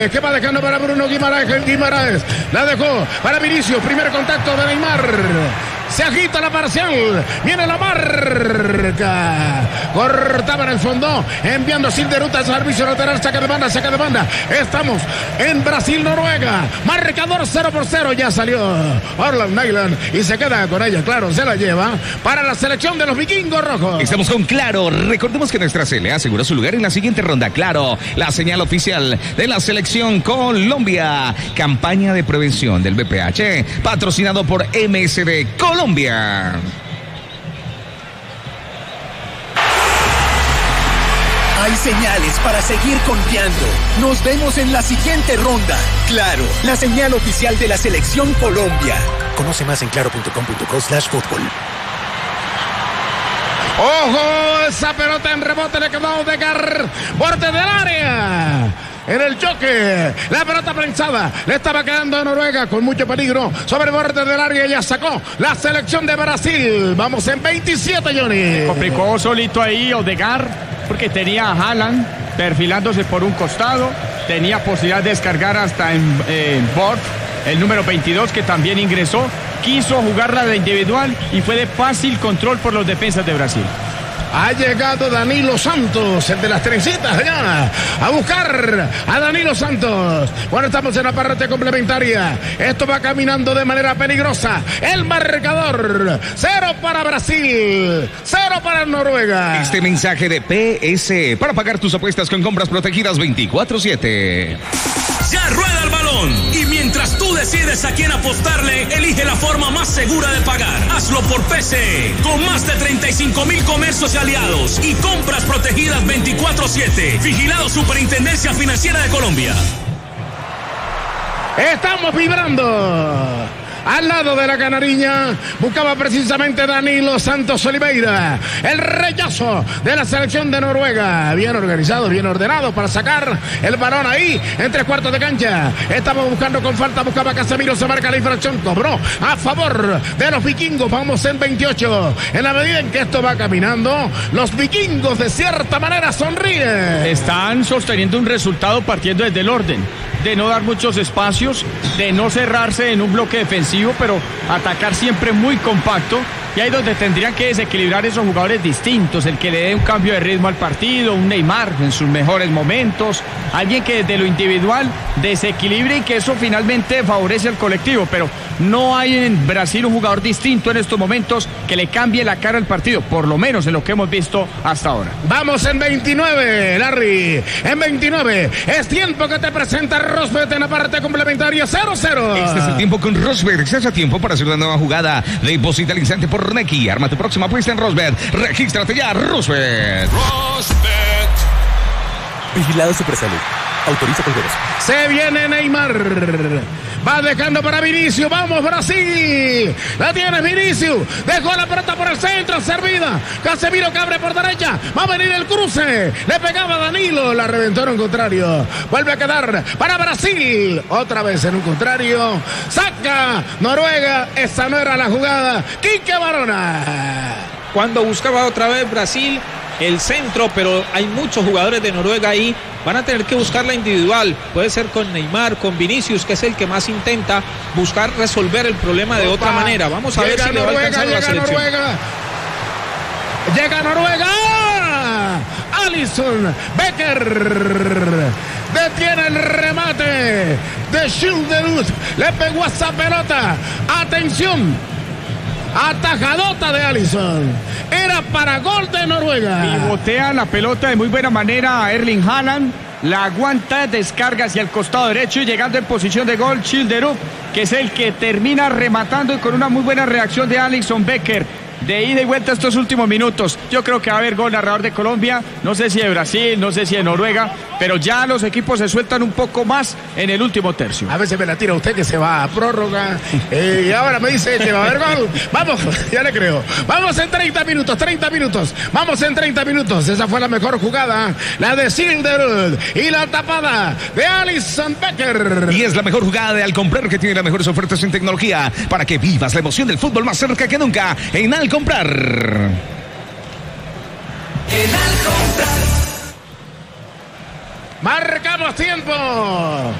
Que va dejando para Bruno Guimaraes. La dejó para Vinicius. Primer contacto de Neymar. Se agita la parcial. Viene la marca. Cortaba en el fondo. Enviando a Silderut al servicio lateral. Saca de banda. Estamos en Brasil-Noruega. Marcador 0-0. Ya salió Orland Nyland y se queda con ella. Claro, se la lleva para la selección de los vikingos rojos. Estamos con Claro. Recordemos que nuestra CL aseguró su lugar en la siguiente ronda. Claro, la señal oficial de la selección Colombia. Campaña de prevención del VPH. Patrocinado por MSD Colombia. Hay señales para seguir confiando. Nos vemos en la siguiente ronda. Claro, la señal oficial de la selección Colombia. Conoce más en claro.com.co/fútbol. ¡Ojo! Esa pelota en rebote le quedó a Odegaard. Borde del área. En el choque, la pelota prensada, le estaba quedando a Noruega con mucho peligro, sobre el borde del área, ya sacó la selección de Brasil. Vamos en 27, Johnny. Complicó solito ahí Odegaard, porque tenía a Haaland perfilándose por un costado, tenía posibilidad de descargar hasta en Borg, el número 22, que también ingresó, quiso jugarla de individual y fue de fácil control por los defensas de Brasil. Ha llegado Danilo Santos, el de las trencitas allá, a buscar a Danilo Santos. Bueno, estamos en la parte complementaria. Esto va caminando de manera peligrosa. El marcador, 0 para Brasil, 0 para Noruega. Este mensaje de PS para pagar tus apuestas con compras protegidas 24/7. Ya rueda el balón y mientras tú decides a quién apostarle, elige la forma más segura de pagar. Hazlo por PCE, con más de 35,000 comercios y aliados y compras protegidas 24/7. Vigilado Superintendencia Financiera de Colombia. Estamos vibrando. Al lado de la canariña, buscaba precisamente Danilo Santos Oliveira. El rechazo de la selección de Noruega. Bien organizado, bien ordenado para sacar el balón ahí, en 3/4 de cancha. Estaba buscando con falta, buscaba Casemiro, se marca la infracción, cobró a favor de los vikingos. Vamos en 28. En la medida en que esto va caminando, los vikingos de cierta manera sonríen. Están sosteniendo un resultado partiendo desde el orden, de no dar muchos espacios, de no cerrarse en un bloque defensivo, pero atacar siempre muy compacto. Y ahí donde tendrían que desequilibrar esos jugadores distintos, el que le dé un cambio de ritmo al partido, un Neymar en sus mejores momentos, alguien que desde lo individual desequilibre y que eso finalmente favorece al colectivo, pero no hay en Brasil un jugador distinto en estos momentos que le cambie la cara al partido, por lo menos en lo que hemos visto hasta ahora. Vamos en 29, Larry, en 29, es tiempo que te presenta Rosbet en la parte complementaria, 0-0. Este es el tiempo con Rosbet, este es el tiempo para hacer una nueva jugada. Deposita al instante por Neki, arma tu próxima apuesta en Rosbet, regístrate ya, Rosbet. Vigilado Supersalud. Autoriza poderoso. Se viene Neymar. Va dejando para Vinicius. Vamos, Brasil. La tiene Vinicius. Dejó la pelota por el centro. Servida. Casemiro que abre por derecha. Va a venir el cruce. Le pegaba Danilo. La reventó en un contrario. Vuelve a quedar para Brasil. Otra vez en un contrario. Saca Noruega. Esa no era la jugada. Quique Barona. Cuando buscaba otra vez Brasil el centro, pero hay muchos jugadores de Noruega ahí, van a tener que buscar la individual, puede ser con Neymar, con Vinicius, que es el que más intenta buscar resolver el problema de otra manera. Vamos a ver si le va a alcanzar la selección. Llega Noruega. Alisson Becker detiene el remate de Schilderud. Le pegó a esa pelota. Atención. Atajadota de Alisson. Era para gol de Noruega. Pivotea la pelota de muy buena manera a Erling Haaland. La aguanta, descarga hacia el costado derecho y llegando en posición de gol Schilderud, que es el que termina rematando y con una muy buena reacción de Alisson Becker. De ida y vuelta estos últimos minutos. Yo creo que va a haber gol narrador de Colombia. No sé si de Brasil, no sé si de Noruega, pero ya los equipos se sueltan un poco más en el último tercio. A veces me la tira usted que se va a prórroga y ahora me dice que va a haber gol. Vamos, ya le creo. Vamos en 30 minutos. Vamos en 30 minutos. Esa fue la mejor jugada, la de Silderud y la tapada de Alisson Becker. Y es la mejor jugada de Alcomprar, que tiene las mejores ofertas en tecnología para que vivas la emoción del fútbol más cerca que nunca en Alcomprar. Marcamos tiempo.